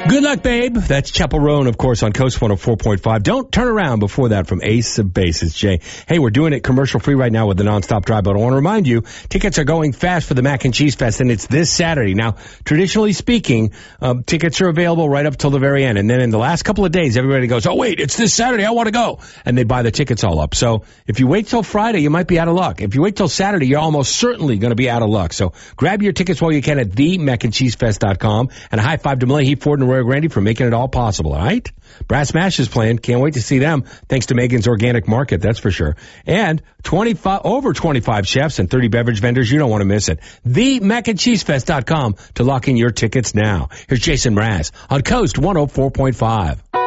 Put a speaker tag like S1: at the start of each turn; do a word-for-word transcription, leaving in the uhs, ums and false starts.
S1: Good luck, babe. That's Chapel Roan, of course, on Coast one oh four point five. Don't turn around before that from Ace of Bases, Jay. Hey, we're doing it commercial free right now with the Nonstop Drive, but I want to remind you, tickets are going fast for the Mac and Cheese Fest, and it's this Saturday. Now, traditionally speaking, um, tickets are available right up till the very end, and then in the last couple of days, everybody goes, oh, wait, it's this Saturday, I want to go, and they buy the tickets all up. So if you wait till Friday, you might be out of luck. If you wait till Saturday, you're almost certainly going to be out of luck. So grab your tickets while you can at the mac and cheese fest dot com, and a high five to Malahi, Ford, and Royal Grandy for making it all possible, all right? Brass Mash is playing. Can't wait to see them. Thanks to Megan's Organic Market, that's for sure. And twenty-five over twenty-five chefs and thirty beverage vendors. You don't want to miss it. the mac and cheese fest dot com to lock in your tickets now. Here's Jason Mraz on Coast one oh four point five.